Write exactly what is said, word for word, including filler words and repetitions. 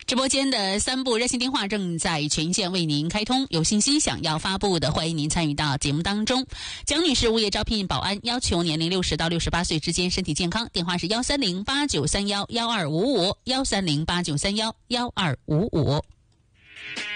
直播间的三部热线电话正在全线为您开通，有信息想要发布的，欢迎您参与到节目当中。蒋女士物业招聘保安，要求年龄六十到六十八岁之间，身体健康，电话是幺三零八九三幺幺二五五，幺三零八九三幺幺二五五。